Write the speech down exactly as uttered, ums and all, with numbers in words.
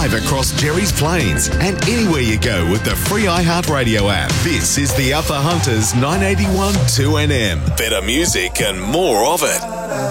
live across Jerry's Plains and anywhere you go with the free iHeartRadio app. This is the Upper Hunters nine eighty-one two N M. Better music and more of it.